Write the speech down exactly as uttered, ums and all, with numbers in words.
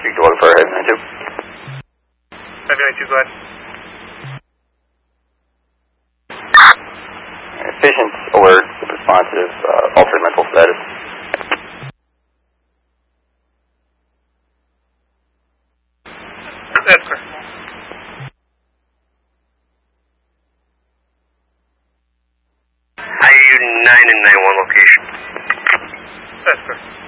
Speak to one for Heavy ninety-two. Heavy ninety-two, go ahead. Patient alert, responsive, uh, altered mental status. That's correct. I U nine and nine one location. That's correct.